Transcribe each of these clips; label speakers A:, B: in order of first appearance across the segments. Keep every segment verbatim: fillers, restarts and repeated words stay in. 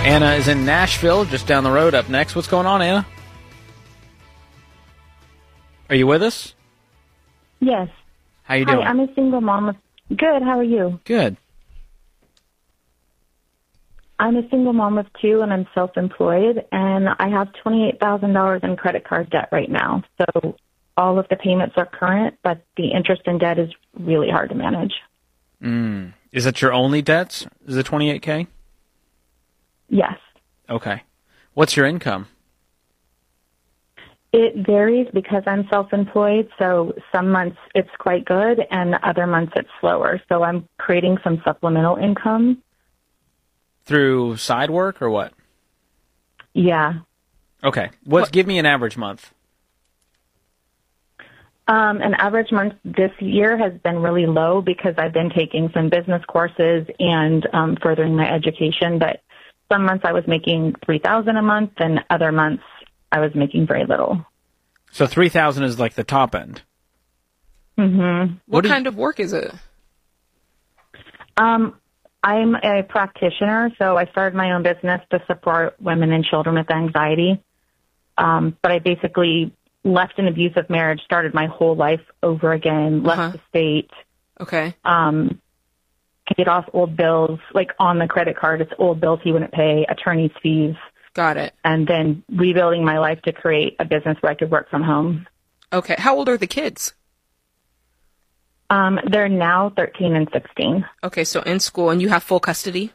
A: Anna is in Nashville, just down the road. Up next, what's going on, Anna? Are you with us?
B: Yes.
A: How you
B: Hi,
A: doing?
B: I'm a single mom. Of, good. How are you?
A: Good.
B: I'm a single mom of two, and I'm self-employed, and I have twenty-eight thousand dollars in credit card debt right now. So all of the payments are current, but the interest in debt is really hard to manage.
A: Mm. Is that your only debts? Is it twenty-eight K?
B: Yes.
A: Okay. What's your income?
B: It varies because I'm self-employed, so some months it's quite good, and other months it's slower. So I'm creating some supplemental income.
A: Through side work or what?
B: Yeah.
A: Okay. What's, give me an average month.
B: Um, an average month this year has been really low because I've been taking some business courses and um, furthering my education. But some months I was making three thousand dollars a month, and other months I was making very little.
A: So three thousand dollars is like the top end.
B: Mm-hmm.
C: What,
A: What
C: kind
A: you,
C: of work is it?
B: Um, I'm a practitioner, so I started my own business to support women and children with anxiety. Um, but I basically left an abusive marriage, started my whole life over again, left
C: Uh-huh.
B: the state,
C: Okay.
B: um, paid off old bills, like on the credit card, it's old bills he wouldn't pay, attorney's fees,
C: Got it.
B: and then rebuilding my life to create a business where I could work from home.
C: Okay. How old are the kids?
B: Um, they're now thirteen and sixteen.
C: Okay, so in school, and you have full custody?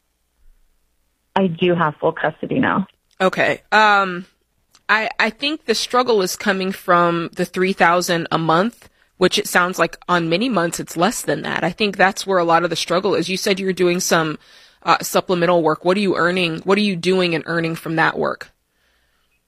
B: I do have full custody now.
C: Okay. Um, I I think the struggle is coming from the three thousand a month, which it sounds like on many months it's less than that. I think that's where a lot of the struggle is. You said you're doing some uh, supplemental work. What are you earning? What are you doing and earning from that work?